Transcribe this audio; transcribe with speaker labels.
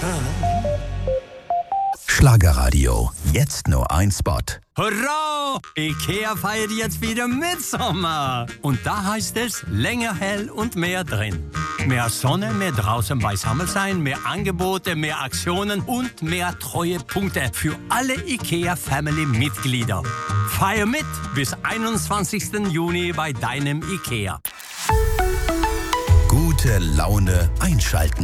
Speaker 1: Schlagerradio, jetzt nur ein Spot.
Speaker 2: Hurra! IKEA feiert jetzt wieder Mitsommer. Und da heißt es länger hell und mehr drin. Mehr Sonne, mehr draußen beisammen sein, mehr Angebote, mehr Aktionen und mehr Treuepunkte für alle IKEA-Family-Mitglieder. Feier mit bis 21. Juni bei deinem IKEA.
Speaker 1: Gute Laune einschalten.